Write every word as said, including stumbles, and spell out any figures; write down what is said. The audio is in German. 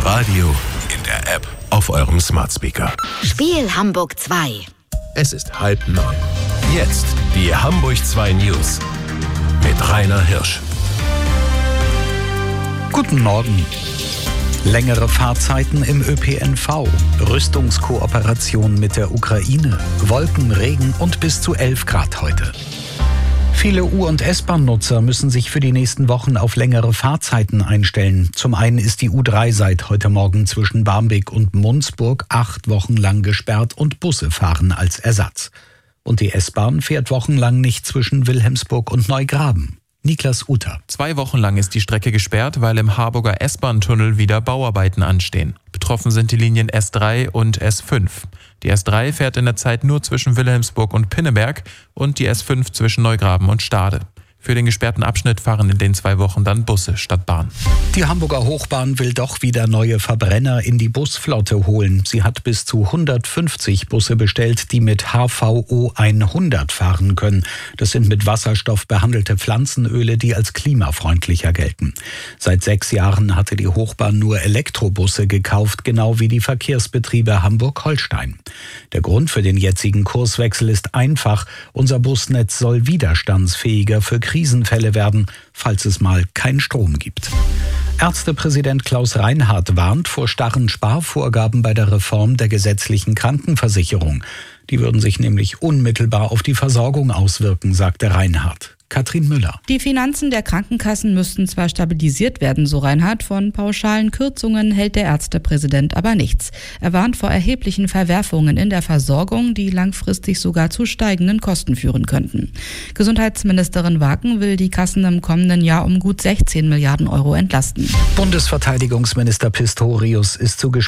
Radio, in der App, auf eurem Smart Speaker. Spiel Hamburg zwei. Es ist halb neun. Jetzt die Hamburg zwei News mit Rainer Hirsch. Guten Morgen. Längere Fahrzeiten im Ö P N V, Rüstungskooperation mit der Ukraine, Wolken, Regen und bis zu elf Grad heute. Viele U- und S-Bahn-Nutzer müssen sich für die nächsten Wochen auf längere Fahrzeiten einstellen. Zum einen ist die U drei seit heute Morgen zwischen Barmbek und Munzburg acht Wochen lang gesperrt und Busse fahren als Ersatz. Und die S-Bahn fährt wochenlang nicht zwischen Wilhelmsburg und Neugraben. Niklas Uter. Zwei Wochen lang ist die Strecke gesperrt, weil im Harburger S-Bahn-Tunnel wieder Bauarbeiten anstehen. Betroffen sind die Linien S drei und S fünf. Die S drei fährt in der Zeit nur zwischen Wilhelmsburg und Pinneberg und die S fünf zwischen Neugraben und Stade. Für den gesperrten Abschnitt fahren in den zwei Wochen dann Busse statt Bahn. Die Hamburger Hochbahn will doch wieder neue Verbrenner in die Busflotte holen. Sie hat bis zu hundertfünfzig Busse bestellt, die mit H V O hundert fahren können. Das sind mit Wasserstoff behandelte Pflanzenöle, die als klimafreundlicher gelten. Seit sechs Jahren hatte die Hochbahn nur Elektrobusse gekauft, genau wie die Verkehrsbetriebe Hamburg-Holstein. Der Grund für den jetzigen Kurswechsel ist einfach. Unser Busnetz soll widerstandsfähiger für Krisenfälle werden, falls es mal keinen Strom gibt. Ärztepräsident Klaus Reinhardt warnt vor starren Sparvorgaben bei der Reform der gesetzlichen Krankenversicherung. Die würden sich nämlich unmittelbar auf die Versorgung auswirken, sagte Reinhardt. Katrin Müller. Die Finanzen der Krankenkassen müssten zwar stabilisiert werden, so Reinhardt, von pauschalen Kürzungen hält der Ärztepräsident aber nichts. Er warnt vor erheblichen Verwerfungen in der Versorgung, die langfristig sogar zu steigenden Kosten führen könnten. Gesundheitsministerin Waken will die Kassen im kommenden Jahr um gut sechzehn Milliarden Euro entlasten. Bundesverteidigungsminister Pistorius ist zu